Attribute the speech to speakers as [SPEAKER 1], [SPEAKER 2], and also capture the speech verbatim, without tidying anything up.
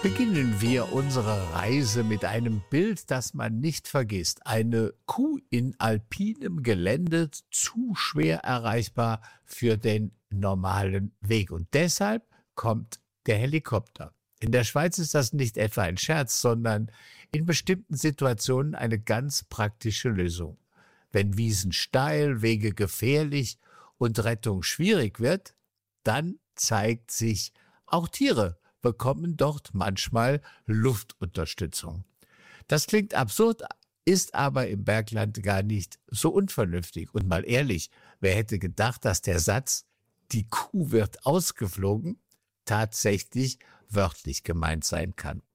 [SPEAKER 1] Beginnen wir unsere Reise mit einem Bild, das man nicht vergisst. Eine Kuh in alpinem Gelände, zu schwer erreichbar für den normalen Weg. Und deshalb kommt der Helikopter. In der Schweiz ist das nicht etwa ein Scherz, sondern in bestimmten Situationen eine ganz praktische Lösung. Wenn Wiesen steil, Wege gefährlich und Rettung schwierig wird, dann zeigt sich, auch Tiere bekommen dort manchmal Luftunterstützung. Das klingt absurd, ist aber im Bergland gar nicht so unvernünftig. Und mal ehrlich, wer hätte gedacht, dass der Satz, die Kuh wird ausgeflogen, tatsächlich wörtlich gemeint sein kann.